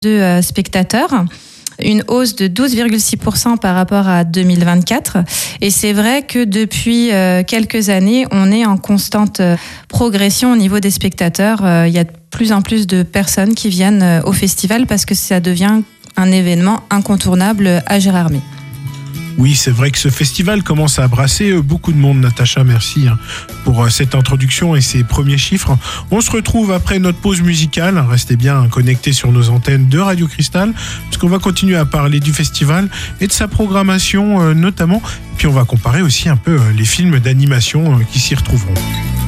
de spectateurs. Une hausse de 12,6% par rapport à 2024. Et c'est vrai que depuis quelques années, on est en constante progression au niveau des spectateurs. Il y a de plus en plus de personnes qui viennent au festival parce que ça devient un événement incontournable à Gérardmer. Oui, c'est vrai que ce festival commence à brasser beaucoup de monde. Natacha, merci pour cette introduction et ces premiers chiffres. On se retrouve après notre pause musicale. Restez bien connectés sur nos antennes de Radio Cristal, parce qu'on va continuer à parler du festival et de sa programmation notamment. Puis on va comparer aussi un peu les films d'animation qui s'y retrouveront.